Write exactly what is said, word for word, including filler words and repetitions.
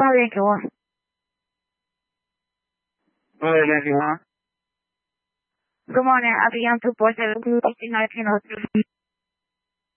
morning, everyone. Morning, everyone. Good morning. I began to voice the nineteen oh three.